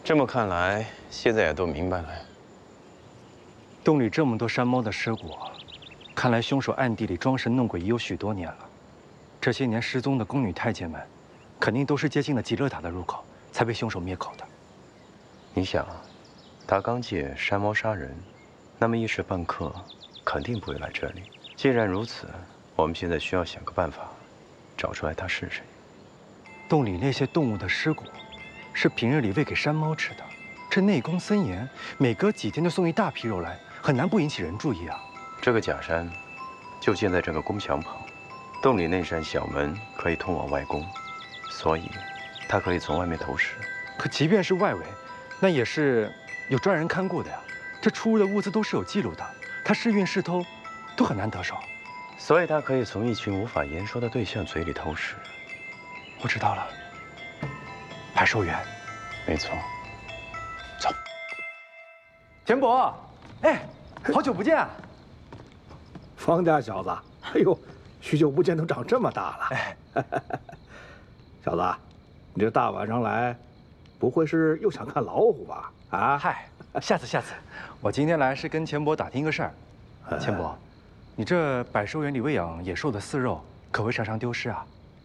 这么看来，现在也都明白了。 洞里这么多山猫的尸骨，看来凶手暗地里装神弄鬼已有许多年了。这些年失踪的宫女太监们，肯定都是接近了极乐塔的入口，才被凶手灭口的。 你想，他刚借山猫杀人，那么一时半刻肯定不会来这里。既然如此，我们现在需要想个办法，找出来他是谁。 洞里那些动物的尸骨，是平日里喂给山猫吃的。这内宫森严，每隔几天就送一大批肉来，很难不引起人注意啊。 这个假山就建在这个宫墙旁，洞里那扇小门可以通往外宫，所以他可以从外面投食。 可即便是外围，那也是有专人看顾的呀。这出入的物资都是有记录的，他是运是偷，都很难得手。 所以他可以从一群无法言说的对象嘴里偷食。 我知道了，百寿园。 没错。走。 田伯，哎，好久不见啊！ 方家小子，哎呦，许久不见，都长这么大了。 哎， 小子，你这大晚上来，不会是又想看老虎吧？啊？ 嗨，下次。我今天来是跟钱伯打听一个事儿。钱伯，你这百寿园里喂养野兽的饲肉，可会常常丢失啊？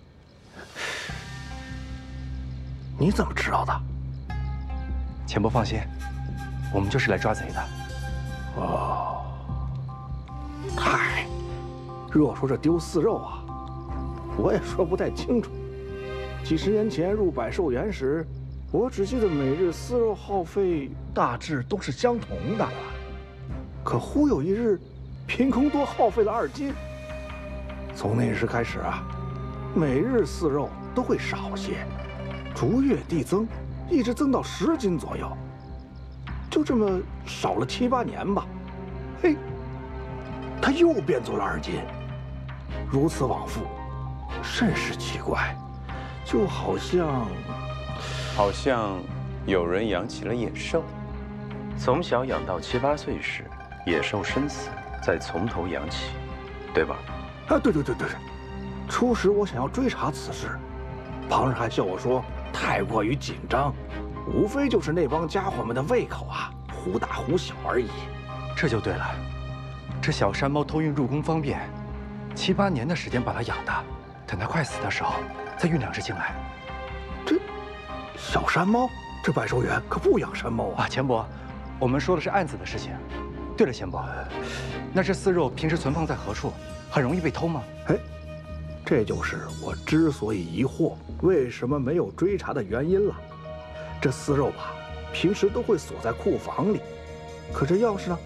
你怎么知道的？ 钱伯放心，我们就是来抓贼的。 哦，嗨，若说这丢饲肉啊，我也说不太清楚。几十年前入百寿园时，我只记得每日饲肉耗费大致都是相同的，可忽有一日，凭空多耗费了2斤。从那时开始啊，每日饲肉都会少些，逐月递增，一直增到10斤左右。就这么少了7、8年吧，嘿，它又变做了2斤，如此往复，甚是奇怪，就好像有人养起了野兽，从小养到7、8岁时，野兽身死，再从头养起，对吧？ 啊，对。初时我想要追查此事，旁人还笑我说太过于紧张，无非就是那帮家伙们的胃口啊，忽大忽小而已。 这就对了，这小山猫偷运入宫方便，7、8年的时间把它养大，等它快死的时候再运2只进来。 这小山猫，这百寿园可不养山猫啊！ 钱伯，我们说的是案子的事情。对了，钱伯，那这饲肉平时存放在何处？很容易被偷吗？ 哎，这就是我之所以疑惑为什么没有追查的原因了。这饲肉吧，平时都会锁在库房里，可这钥匙呢，